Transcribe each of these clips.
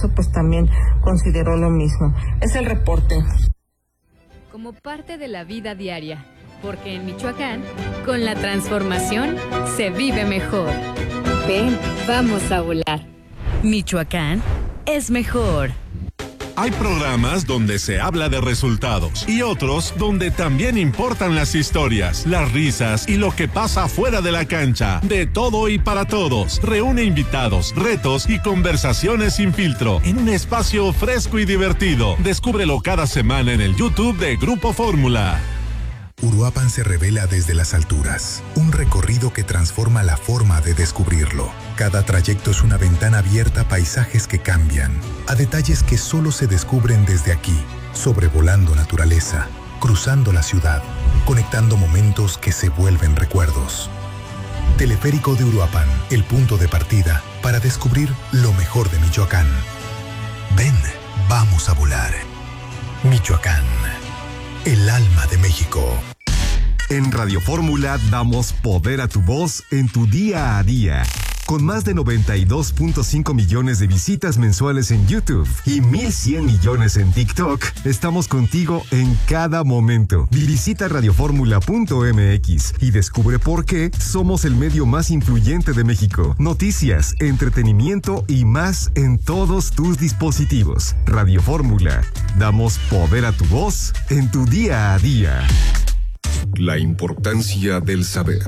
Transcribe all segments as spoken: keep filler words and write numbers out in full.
caso pues también consideró lo mismo. Es el reporte. Como parte de la vida diaria, porque en Michoacán, con la transformación, se vive mejor. Ven, vamos a volar. Michoacán es mejor. Hay programas donde se habla de resultados y otros donde también importan las historias, las risas y lo que pasa fuera de la cancha. De todo y para todos. Reúne invitados, retos y conversaciones sin filtro en un espacio fresco y divertido. Descúbrelo cada semana en el YouTube de Grupo Fórmula. Uruapan se revela desde las alturas, un recorrido que transforma la forma de descubrirlo. Cada trayecto es una ventana abierta a paisajes que cambian, a detalles que solo se descubren desde aquí, sobrevolando naturaleza, cruzando la ciudad, conectando momentos que se vuelven recuerdos. Teleférico de Uruapan, el punto de partida para descubrir lo mejor de Michoacán. Ven, vamos a volar. Michoacán, el alma de México. En Radio Fórmula damos poder a tu voz en tu día a día. Con más de noventa y dos punto cinco millones de visitas mensuales en YouTube y mil cien millones en TikTok, estamos contigo en cada momento. Visita radioformula punto m x y descubre por qué somos el medio más influyente de México. Noticias, entretenimiento y más en todos tus dispositivos. Radio Fórmula. Damos poder a tu voz en tu día a día. La importancia del saber.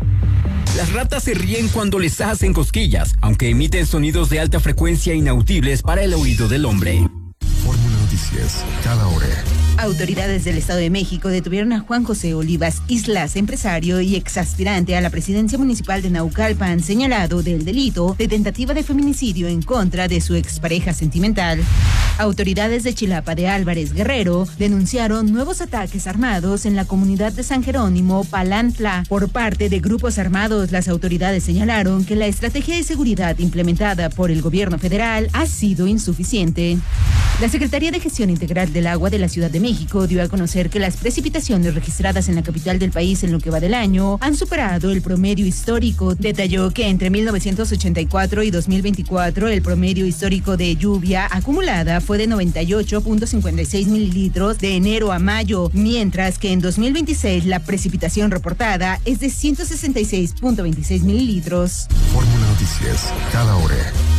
Las ratas se ríen cuando les hacen cosquillas, aunque emiten sonidos de alta frecuencia inaudibles para el oído del hombre. Fórmula Noticias, cada hora. Autoridades del Estado de México detuvieron a Juan José Olivas Islas, empresario y exaspirante a la presidencia municipal de Naucalpan, señalado del delito de tentativa de feminicidio en contra de su expareja sentimental. Autoridades de Chilapa de Álvarez Guerrero denunciaron nuevos ataques armados en la comunidad de San Jerónimo, Palantla, por parte de grupos armados. Las autoridades señalaron que la estrategia de seguridad implementada por el gobierno federal ha sido insuficiente. La Secretaría de Gestión Integral del Agua de la Ciudad de México dio a conocer que las precipitaciones registradas en la capital del país en lo que va del año han superado el promedio histórico. Detalló que entre mil novecientos ochenta y cuatro y dos mil veinticuatro el promedio histórico de lluvia acumulada fue de noventa y ocho punto cincuenta y seis mililitros de enero a mayo, mientras que en dos mil veintiséis la precipitación reportada es de ciento sesenta y seis punto veintiséis mililitros. Fórmula Noticias, cada hora.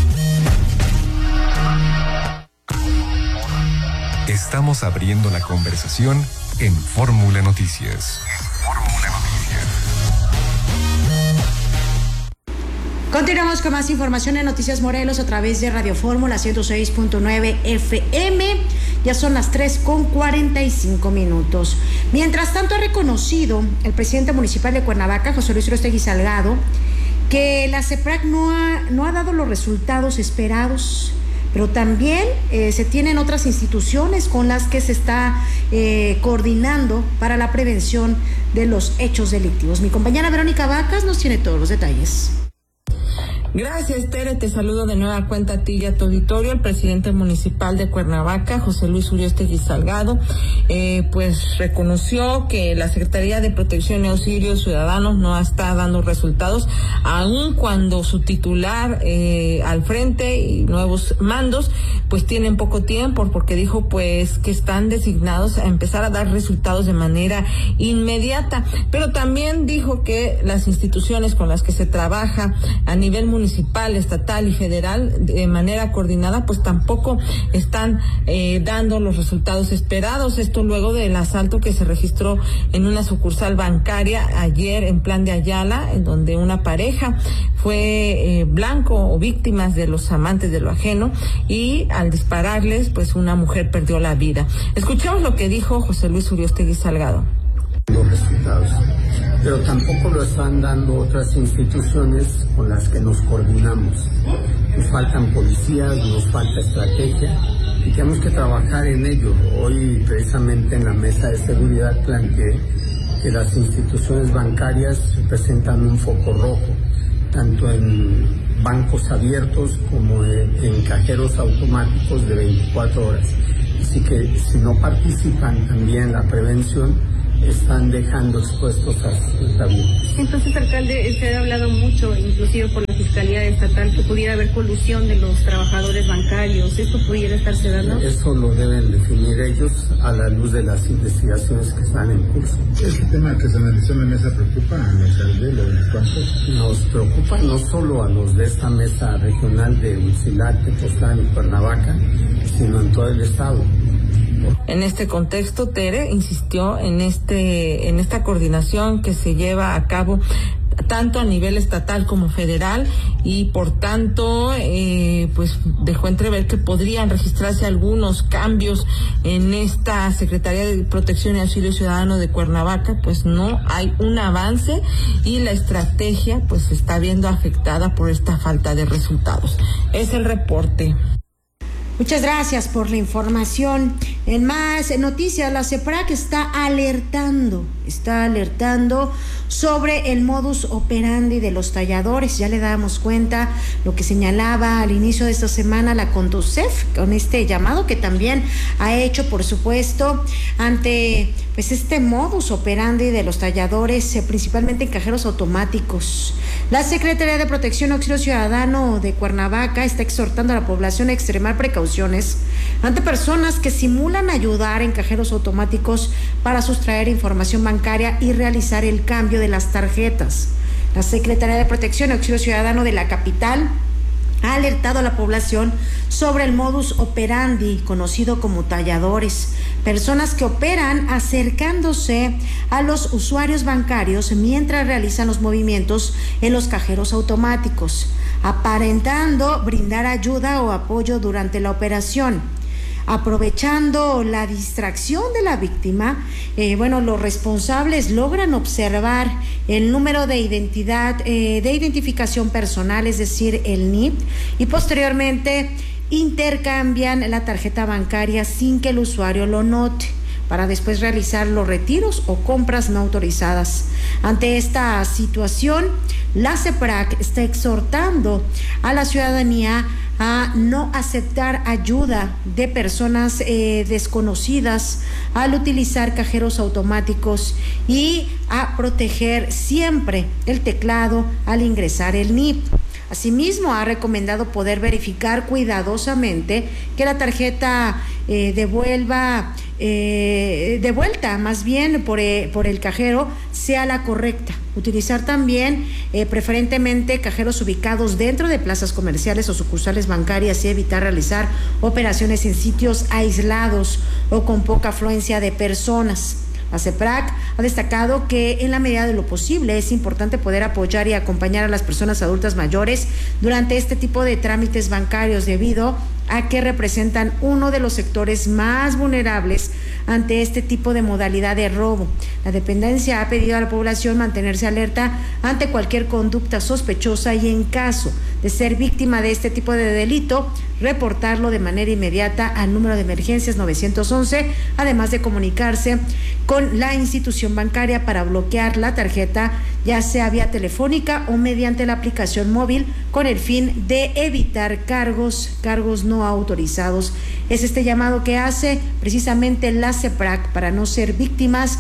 Estamos abriendo la conversación en Fórmula Noticias. Fórmula Noticias. Continuamos con más información en Noticias Morelos a través de Radio Fórmula ciento seis punto nueve F M. Ya son las tres con cuarenta y cinco minutos. Mientras tanto, ha reconocido el presidente municipal de Cuernavaca, José Luis Urioste Salgado, que la CEPRAC no ha, no ha dado los resultados esperados, pero también eh, se tienen otras instituciones con las que se está eh, coordinando para la prevención de los hechos delictivos. Mi compañera Verónica Vacas nos tiene todos los detalles. Gracias, Tere. Te saludo de nueva cuenta a ti y a tu auditorio. El presidente municipal de Cuernavaca, José Luis Urioste Salgado, eh, pues reconoció que la Secretaría de Protección y Auxilio Ciudadanos no está dando resultados, aun cuando su titular eh, al frente y nuevos mandos pues tienen poco tiempo, porque dijo pues que están designados a empezar a dar resultados de manera inmediata. Pero también dijo que las instituciones con las que se trabaja a nivel municipal municipal, estatal y federal de manera coordinada pues tampoco están eh, dando los resultados esperados. Esto luego del asalto que se registró en una sucursal bancaria ayer en Plan de Ayala, en donde una pareja fue eh, blanco o víctimas de los amantes de lo ajeno, y al dispararles pues una mujer perdió la vida. Escuchamos lo que dijo José Luis Urioste Salgado. Los resultados, pero tampoco lo están dando otras instituciones con las que nos coordinamos. Nos faltan policías, nos falta estrategia y tenemos que trabajar en ello. Hoy precisamente en la mesa de seguridad planteé que las instituciones bancarias representan un foco rojo, tanto en bancos abiertos como en, en cajeros automáticos de veinticuatro horas. Así que si no participan también en la prevención, están dejando expuestos a responsabilidades. Entonces, alcalde, se ha hablado mucho, inclusive por la Fiscalía Estatal, que pudiera haber colusión de los trabajadores bancarios. ¿Esto pudiera estarse dando? Eso lo deben definir ellos a la luz de las investigaciones que están en curso. ¿Este tema que se analizó en la mesa preocupa al alcalde, lo de los bancos? Nos preocupa no solo a los de esta mesa regional de Huitzilac, Tepoztlán y Cuernavaca, sino en todo el estado. En este contexto, Tere insistió en este en esta coordinación que se lleva a cabo tanto a nivel estatal como federal y por tanto eh, pues dejó entrever que podrían registrarse algunos cambios en esta Secretaría de Protección y Auxilio Ciudadano de Cuernavaca. Pues no hay un avance y la estrategia pues se está viendo afectada por esta falta de resultados. Es el reporte. Muchas gracias por la información. En más noticias, la CEPRAC está alertando, está alertando sobre el modus operandi de los talladores. Ya le damos cuenta lo que señalaba al inicio de esta semana la Conducef, con este llamado que también ha hecho, por supuesto, ante pues este modus operandi de los talladores, eh, principalmente en cajeros automáticos. La Secretaría de Protección y Auxilio Ciudadano de Cuernavaca está exhortando a la población a extremar precauciones ante personas que simulan ayudar en cajeros automáticos para sustraer información bancaria y realizar el cambio de las tarjetas. La Secretaría de Protección y Auxilio Ciudadano de la capital ha alertado a la población sobre el modus operandi conocido como talladores, personas que operan acercándose a los usuarios bancarios mientras realizan los movimientos en los cajeros automáticos, aparentando brindar ayuda o apoyo durante la operación. Aprovechando la distracción de la víctima, eh, bueno, los responsables logran observar el número de identidad, eh, de identificación personal, es decir, el N I P, y posteriormente intercambian la tarjeta bancaria sin que el usuario lo note, para después realizar los retiros o compras no autorizadas. Ante esta situación, la CEPRAC está exhortando a la ciudadanía a no aceptar ayuda de personas eh, desconocidas al utilizar cajeros automáticos y a proteger siempre el teclado al ingresar el N I P. Asimismo, ha recomendado poder verificar cuidadosamente que la tarjeta eh, devuelva, eh, de vuelta más bien por, eh, por el cajero sea la correcta. Utilizar también eh, preferentemente cajeros ubicados dentro de plazas comerciales o sucursales bancarias y evitar realizar operaciones en sitios aislados o con poca afluencia de personas. La CEPRAC ha destacado que en la medida de lo posible es importante poder apoyar y acompañar a las personas adultas mayores durante este tipo de trámites bancarios debido a que representan uno de los sectores más vulnerables ante este tipo de modalidad de robo. La dependencia ha pedido a la población mantenerse alerta ante cualquier conducta sospechosa y en caso de ser víctima de este tipo de delito, reportarlo de manera inmediata al número de emergencias nueve once, además de comunicarse con la institución bancaria para bloquear la tarjeta, ya sea vía telefónica o mediante la aplicación móvil, con el fin de evitar cargos, cargos no autorizados. Es este llamado que hace precisamente la CEPRAC para no ser víctimas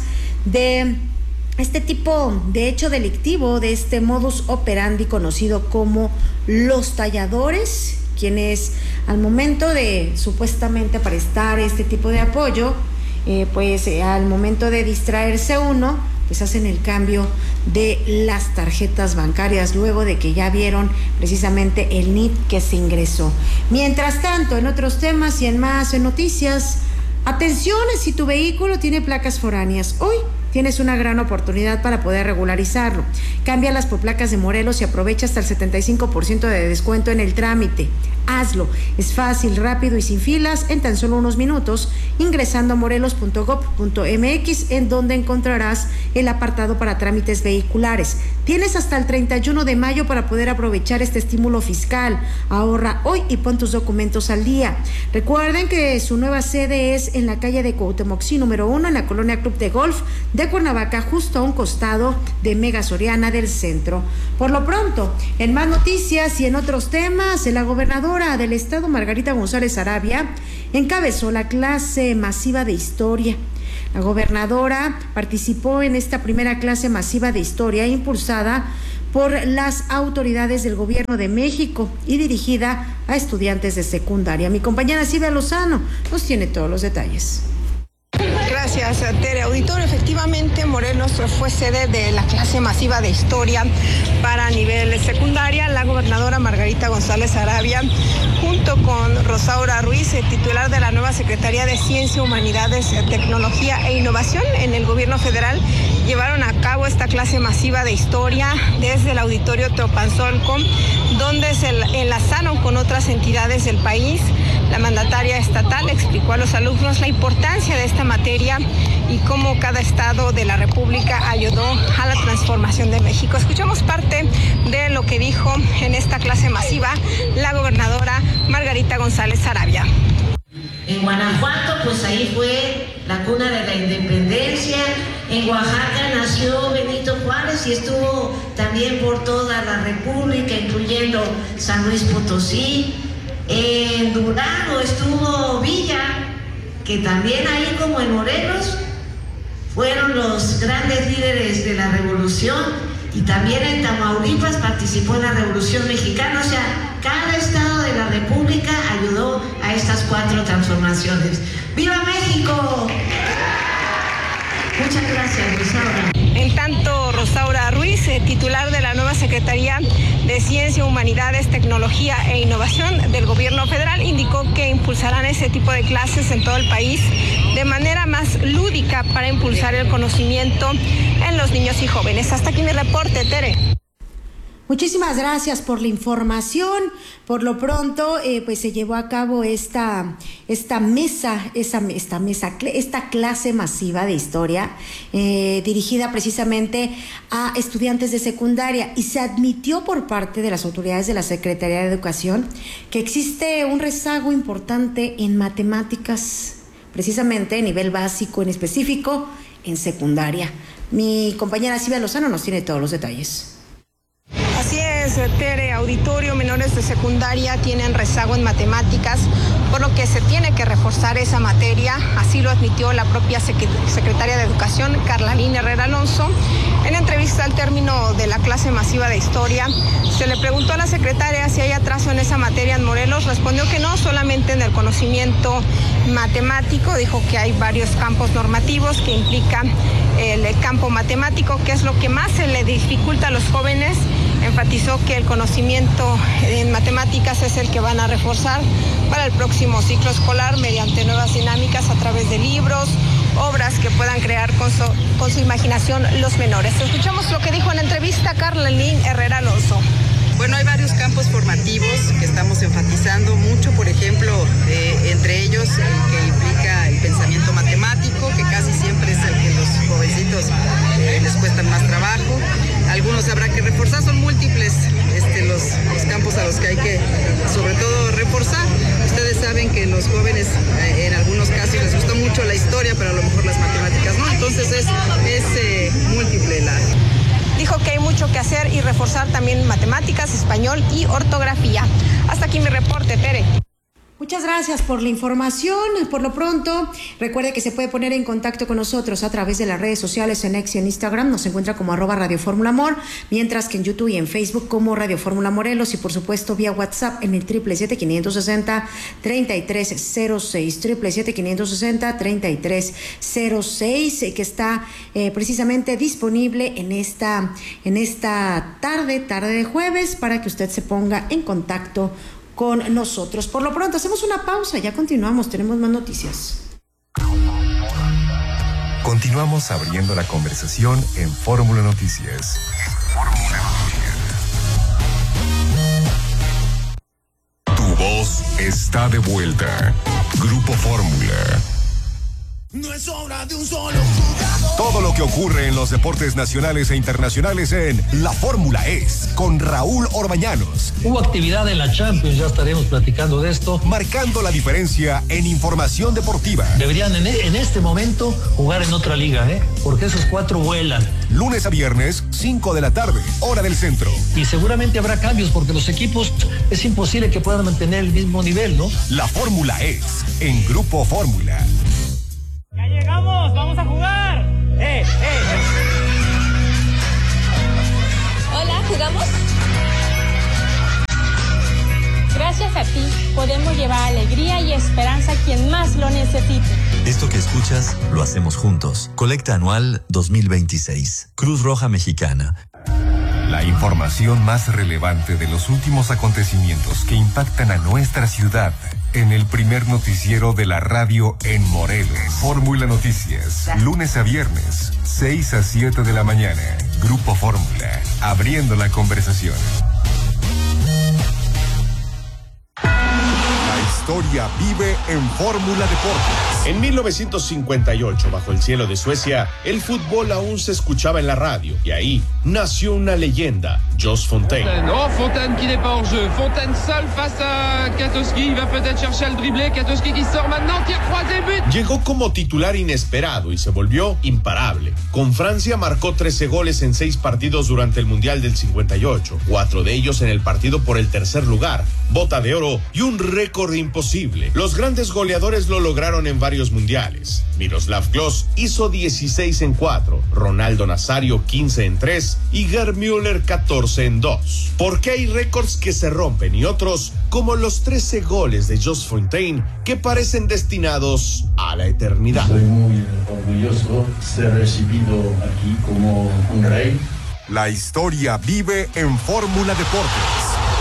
de este tipo de hecho delictivo, de este modus operandi conocido como los talladores, quienes al momento de supuestamente prestar este tipo de apoyo, eh, pues eh, al momento de distraerse uno, pues hacen el cambio de las tarjetas bancarias luego de que ya vieron precisamente el N I P que se ingresó. Mientras tanto, en otros temas y en más en noticias, atención si tu vehículo tiene placas foráneas. Hoy tienes una gran oportunidad para poder regularizarlo. Cámbialas por placas de Morelos y aprovecha hasta el setenta y cinco por ciento de descuento en el trámite. Hazlo. Es fácil, rápido y sin filas en tan solo unos minutos ingresando a morelos punto gob punto mx, en donde encontrarás el apartado para trámites vehiculares. Tienes hasta el treinta y uno de mayo para poder aprovechar este estímulo fiscal. Ahorra hoy y pon tus documentos al día. Recuerden que su nueva sede es en la calle de Cuauhtémoc número uno, en la colonia Club de Golf de Cuernavaca, justo a un costado de Mega Soriana del Centro. Por lo pronto, en más noticias y en otros temas, la gobernadora del estado, Margarita González Arabia, encabezó la clase masiva de historia. La gobernadora participó en esta primera clase masiva de historia impulsada por las autoridades del Gobierno de México y dirigida a estudiantes de secundaria. Mi compañera Silvia Lozano nos tiene todos los detalles. Gracias, Tere. Auditorio, efectivamente, Morelos fue sede de la clase masiva de historia para nivel secundaria. La gobernadora Margarita González Arabia, junto con Rosaura Ruiz, titular de la nueva Secretaría de Ciencia, Humanidades, Tecnología e Innovación en el Gobierno Federal, llevaron a cabo esta clase masiva de historia desde el Auditorio Teopanzolco, donde se enlazaron con otras entidades del país. La mandataria estatal explicó a los alumnos la importancia de esta materia y cómo cada estado de la República ayudó a la transformación de México. Escuchamos parte de lo que dijo en esta clase masiva la gobernadora Margarita González Arabia. En Guanajuato, pues ahí fue la cuna de la independencia. En Oaxaca nació Benito Juárez y estuvo también por toda la República, incluyendo San Luis Potosí. En Durango estuvo Villa, que también ahí como en Morelos fueron los grandes líderes de la revolución, y también en Tamaulipas participó en la Revolución Mexicana. O sea, cada estado de la República ayudó a estas cuatro transformaciones. ¡Viva México! Muchas gracias, Rosaura. En tanto, Rosaura Ruiz, eh, titular de la nueva Secretaría de Ciencia, Humanidades, Tecnología e Innovación del Gobierno Federal, indicó que impulsarán ese tipo de clases en todo el país de manera más lúdica para impulsar el conocimiento en los niños y jóvenes. Hasta aquí mi reporte, Tere. Muchísimas gracias por la información. Por lo pronto, eh, pues se llevó a cabo esta esta mesa, esa esta mesa, esta clase masiva de historia eh, dirigida precisamente a estudiantes de secundaria, y se admitió por parte de las autoridades de la Secretaría de Educación que existe un rezago importante en matemáticas, precisamente a nivel básico, en específico en secundaria. Mi compañera Silvia Lozano nos tiene todos los detalles. Así es, Tere. Auditorio, menores de secundaria tienen rezago en matemáticas, por lo que se tiene que reforzar esa materia. Así lo admitió la propia secretaria de Educación, Carlalín Herrera Alonso. En entrevista al término de la clase masiva de historia, se le preguntó a la secretaria si hay atraso en esa materia en Morelos. Respondió que no, solamente en el conocimiento matemático. Dijo que hay varios campos normativos que implican el campo matemático, que es lo que más se le dificulta a los jóvenes. Enfatizó que el conocimiento en matemáticas es el que van a reforzar para el próximo ciclo escolar mediante nuevas dinámicas a través de libros, obras que puedan crear con su, con su imaginación los menores. Escuchamos lo que dijo en la entrevista Carlalín Herrera Alonso. Bueno, hay varios campos formativos que estamos enfatizando mucho, por ejemplo, eh, entre ellos el que implica el pensamiento matemático, que casi siempre es el que los jovencitos eh, les cuesta más trabajo. Algunos habrá que reforzar, son múltiples este, los, los campos a los que hay que, sobre todo, reforzar. Ustedes saben que los jóvenes eh, en algunos casos les gusta mucho la historia, pero a lo mejor las matemáticas no, entonces es, es eh, múltiple la... Dijo que hay mucho que hacer y reforzar también matemáticas, español y ortografía. Hasta aquí mi reporte, Tere. Muchas gracias por la información. Por lo pronto, recuerde que se puede poner en contacto con nosotros a través de las redes sociales, en X y en Instagram. Nos encuentra como arroba Radio Fórmula Amor, mientras que en YouTube y en Facebook como Radio Fórmula Morelos, y por supuesto vía WhatsApp en el triple siete quinientos sesenta treinta y tres cero seis, triple siete quinientos sesenta treinta y tres cero seis, que está eh, precisamente disponible en esta en esta tarde, tarde de jueves, para que usted se ponga en contacto con nosotros. Por lo pronto hacemos una pausa, ya continuamos, tenemos más noticias. Continuamos abriendo la conversación en Fórmula Noticias. Fórmula Noticias. Tu voz está de vuelta. Grupo Fórmula. No es obra de un solo jugador. Todo lo que ocurre en los deportes nacionales e internacionales en La Fórmula es con Raúl Orbañanos. Hubo actividad en la Champions, ya estaremos platicando de esto. Marcando la diferencia en información deportiva. Deberían en, en este momento jugar en otra liga, ¿eh? Porque esos cuatro vuelan. Lunes a viernes, cinco de la tarde, hora del centro. Y seguramente habrá cambios porque los equipos es imposible que puedan mantener el mismo nivel, ¿no? La Fórmula es en Grupo Fórmula. ¡Ya llegamos! ¡Vamos! ¡Vamos a jugar! ¡Eh, eh! Hola, ¿jugamos? Gracias a ti, podemos llevar alegría y esperanza a quien más lo necesite. Esto que escuchas, lo hacemos juntos. Colecta anual dos mil veintiséis. Cruz Roja Mexicana. La información más relevante de los últimos acontecimientos que impactan a nuestra ciudad en el primer noticiero de la radio en Morelos. Fórmula Noticias, lunes a viernes, seis a siete de la mañana. Grupo Fórmula, abriendo la conversación. La historia vive en Fórmula Deportes. En mil novecientos cincuenta y ocho, bajo el cielo de Suecia, el fútbol aún se escuchaba en la radio. Y ahí nació una leyenda, Jos Fontaine. Oh, Fontaine qui n'est pas hors jeu. Fontaine seul face à Katowski. Il va peut-être chercher al dribblé. Katowski qui sort maintenant. Tire croisé, but. Llegó como titular inesperado y se volvió imparable. Con Francia marcó trece goles en seis partidos durante el Mundial del cincuenta y ocho. Cuatro de ellos en el partido por el tercer lugar, bota de oro y un récord imposible. Los grandes goleadores lo lograron en varios mundiales. Miroslav Klose hizo dieciséis en cuatro, Ronaldo Nazario quince en tres y Gerd Müller catorce en dos. Porque hay récords que se rompen y otros, como los trece goles de Jos Fontaine, que parecen destinados a la eternidad. Soy muy orgulloso de ser recibido aquí como un rey. La historia vive en Fórmula Deportes.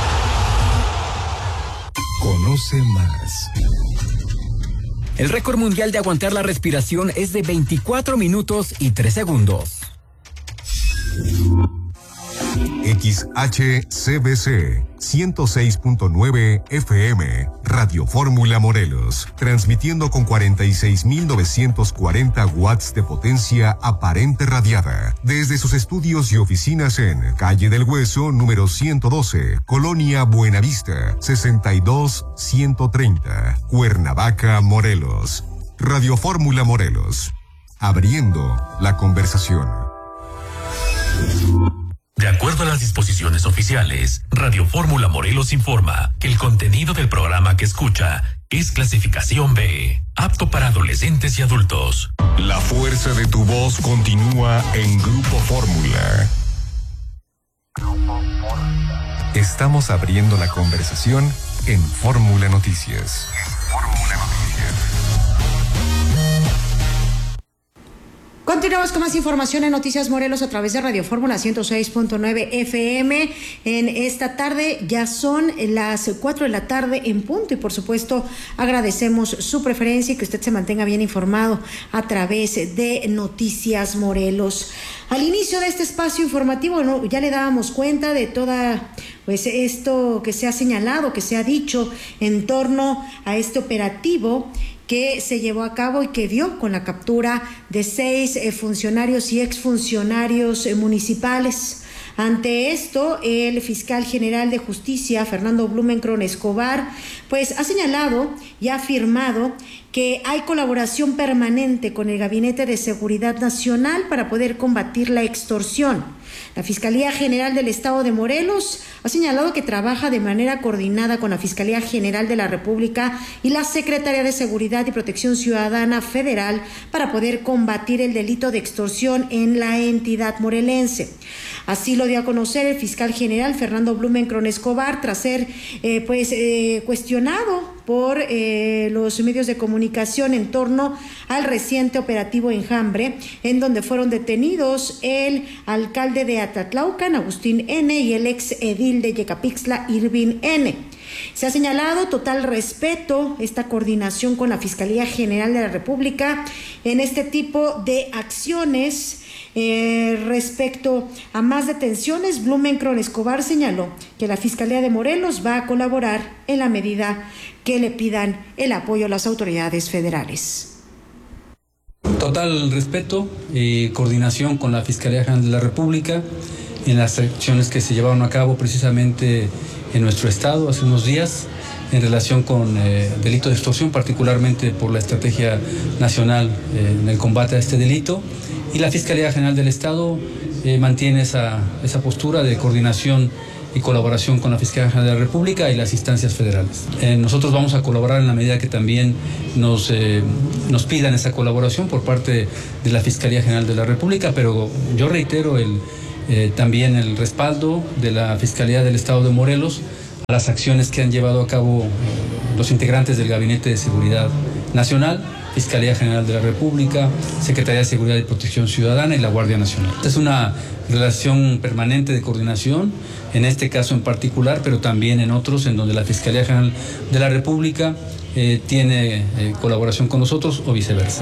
Conoce más. El récord mundial de aguantar la respiración es de veinticuatro minutos y tres segundos. X H C B C ciento seis punto nueve F M, Radio Fórmula Morelos, transmitiendo con cuarenta y seis mil novecientos cuarenta watts de potencia aparente radiada, desde sus estudios y oficinas en Calle del Hueso, número ciento doce, Colonia Buenavista, sesenta y dos ciento treinta, Cuernavaca, Morelos. Radio Fórmula Morelos, abriendo la conversación. De acuerdo a las disposiciones oficiales, Radio Fórmula Morelos informa que el contenido del programa que escucha es clasificación B, apto para adolescentes y adultos. La fuerza de tu voz continúa en Grupo Fórmula. Estamos abriendo la conversación en Fórmula Noticias. Fórmula Noticias. Continuamos con más información en Noticias Morelos a través de Radio Fórmula ciento seis punto nueve F M. En esta tarde ya son las cuatro de la tarde en punto y por supuesto agradecemos su preferencia y que usted se mantenga bien informado a través de Noticias Morelos. Al inicio de este espacio informativo, ¿no?, ya le dábamos cuenta de toda pues esto que se ha señalado, que se ha dicho en torno a este operativo que se llevó a cabo y que dio con la captura de seis eh, funcionarios y exfuncionarios eh, municipales. Ante esto, el fiscal general de justicia, Fernando Blumenkron Escobar, pues ha señalado y ha afirmado que hay colaboración permanente con el Gabinete de Seguridad Nacional para poder combatir la extorsión. La Fiscalía General del Estado de Morelos ha señalado que trabaja de manera coordinada con la Fiscalía General de la República y la Secretaría de Seguridad y Protección Ciudadana Federal para poder combatir el delito de extorsión en la entidad morelense. Así lo dio a conocer el fiscal general Fernando Blumenkron Escobar tras ser eh, pues eh, cuestionado por eh, los medios de comunicación en torno al reciente operativo Enjambre, en donde fueron detenidos el alcalde de Atatlaucan, Agustín N., y el ex edil de Yecapixtla, Irving N. Se ha señalado total respeto, esta coordinación con la Fiscalía General de la República en este tipo de acciones. Eh, respecto a más detenciones, Blumenkron Escobar señaló que la Fiscalía de Morelos va a colaborar en la medida que le pidan el apoyo a las autoridades federales. Total respeto y coordinación con la Fiscalía General de la República en las acciones que se llevaron a cabo precisamente en nuestro estado hace unos días en relación con eh, delito de extorsión, particularmente por la estrategia nacional eh, en el combate a este delito. Y la Fiscalía General del Estado eh, mantiene esa, esa postura de coordinación y colaboración con la Fiscalía General de la República y las instancias federales. Eh, nosotros vamos a colaborar en la medida que también nos, eh, nos pidan esa colaboración por parte de la Fiscalía General de la República, pero yo reitero el, eh, también el respaldo de la Fiscalía del Estado de Morelos a las acciones que han llevado a cabo los integrantes del Gabinete de Seguridad Nacional, Fiscalía General de la República, Secretaría de Seguridad y Protección Ciudadana y la Guardia Nacional. Esta es una relación permanente de coordinación, en este caso en particular, pero también en otros, en donde la Fiscalía General de la República eh, tiene eh, colaboración con nosotros o viceversa.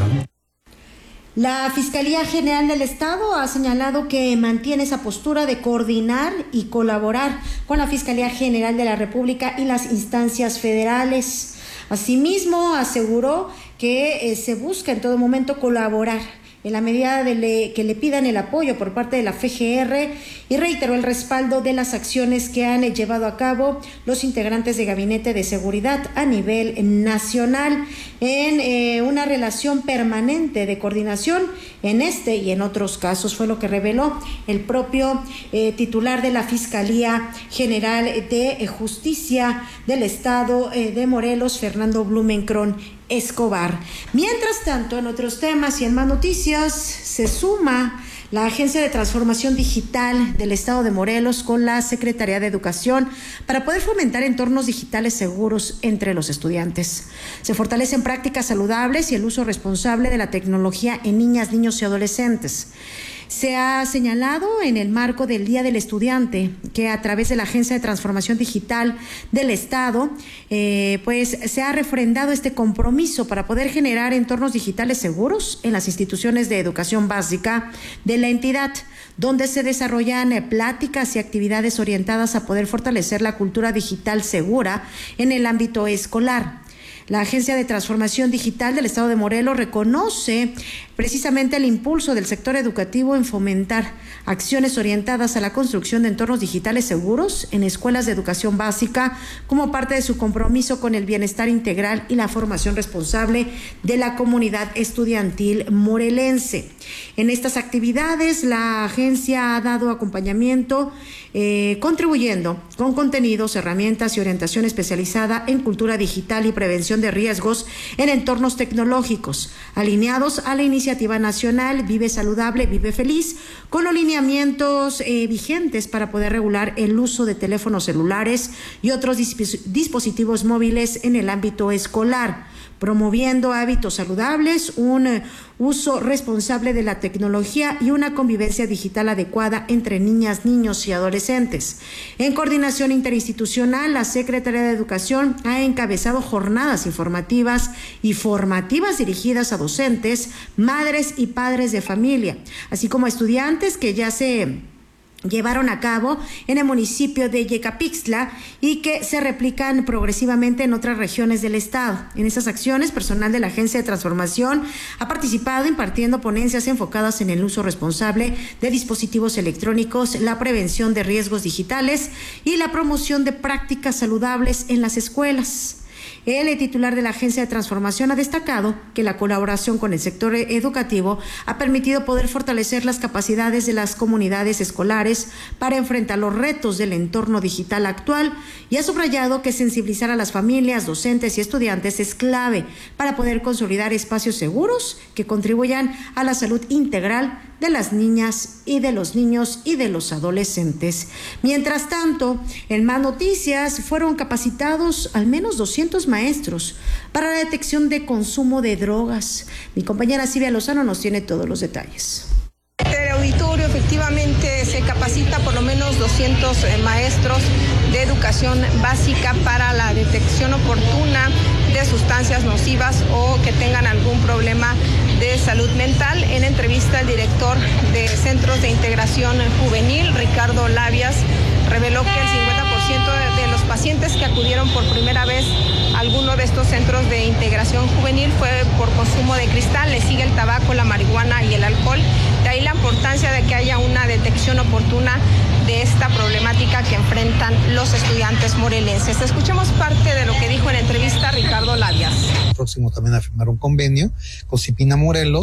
La Fiscalía General del Estado ha señalado que mantiene esa postura de coordinar y colaborar con la Fiscalía General de la República y las instancias federales. Asimismo, aseguró que eh, se busca en todo momento colaborar en la medida de le, que le pidan el apoyo por parte de la F G R y reiteró el respaldo de las acciones que han eh, llevado a cabo los integrantes de Gabinete de Seguridad a nivel nacional en eh, una relación permanente de coordinación en este y en otros casos, fue lo que reveló el propio eh, titular de la Fiscalía General de Justicia del Estado eh, de Morelos, Fernando Blumenkron Escobar. Mientras tanto, en otros temas y en más noticias, se suma la Agencia de Transformación Digital del Estado de Morelos con la Secretaría de Educación para poder fomentar entornos digitales seguros entre los estudiantes. Se fortalecen prácticas saludables y el uso responsable de la tecnología en niñas, niños y adolescentes. Se ha señalado en el marco del Día del Estudiante que a través de la Agencia de Transformación Digital del Estado, eh, pues se ha refrendado este compromiso para poder generar entornos digitales seguros en las instituciones de educación básica de la entidad, donde se desarrollan eh, pláticas y actividades orientadas a poder fortalecer la cultura digital segura en el ámbito escolar. La Agencia de Transformación Digital del Estado de Morelos reconoce precisamente el impulso del sector educativo en fomentar acciones orientadas a la construcción de entornos digitales seguros en escuelas de educación básica como parte de su compromiso con el bienestar integral y la formación responsable de la comunidad estudiantil morelense. En estas actividades, la agencia ha dado acompañamiento eh, contribuyendo con contenidos, herramientas y orientación especializada en cultura digital y prevención de riesgos en entornos tecnológicos, alineados a la iniciativa nacional Vive Saludable, Vive Feliz, con los lineamientos eh, vigentes para poder regular el uso de teléfonos celulares y otros disp- dispositivos móviles en el ámbito escolar, promoviendo hábitos saludables, un uh, uso responsable de la tecnología y una convivencia digital adecuada entre niñas, niños y adolescentes. En coordinación interinstitucional, la Secretaría de Educación ha encabezado jornadas informativas y formativas dirigidas a docentes, madres y padres de familia, así como a estudiantes que ya se llevaron a cabo en el municipio de Yecapixtla y que se replican progresivamente en otras regiones del estado. En esas acciones, personal de la Agencia de Transformación ha participado impartiendo ponencias enfocadas en el uso responsable de dispositivos electrónicos, la prevención de riesgos digitales y la promoción de prácticas saludables en las escuelas. El titular de la Agencia de Transformación ha destacado que la colaboración con el sector educativo ha permitido poder fortalecer las capacidades de las comunidades escolares para enfrentar los retos del entorno digital actual y ha subrayado que sensibilizar a las familias, docentes y estudiantes es clave para poder consolidar espacios seguros que contribuyan a la salud integral de las niñas y de los niños y de los adolescentes. Mientras tanto, en más noticias, fueron capacitados al menos doscientos maestros para la detección de consumo de drogas. Mi compañera Silvia Lozano nos tiene todos los detalles. El auditorio efectivamente se capacita por lo menos doscientos maestros de educación básica para la detección oportuna de sustancias nocivas o que tengan algún problema de salud mental. En entrevista, el director de Centros de Integración Juvenil, Ricardo Labias, reveló que el cincuenta por ciento de los pacientes que acudieron por primera vez a alguno de estos centros de integración juvenil fue por consumo de cristal. Le sigue el tabaco, la marihuana y el alcohol. De ahí la importancia de que haya una detección oportuna de esta problemática que enfrentan los estudiantes morelenses. Escuchemos parte de lo que dijo en entrevista Ricardo Labias. Próximo también a firmar un convenio con Cipina Morelos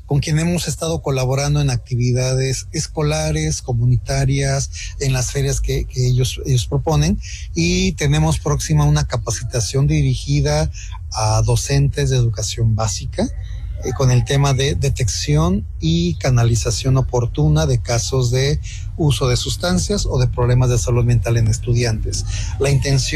con quien hemos estado colaborando en actividades escolares, comunitarias, en las ferias que, que ellos, ellos proponen, y tenemos próxima una capacitación dirigida a docentes de educación básica eh, con el tema de detección y canalización oportuna de casos de uso de sustancias o de problemas de salud mental en estudiantes. La intención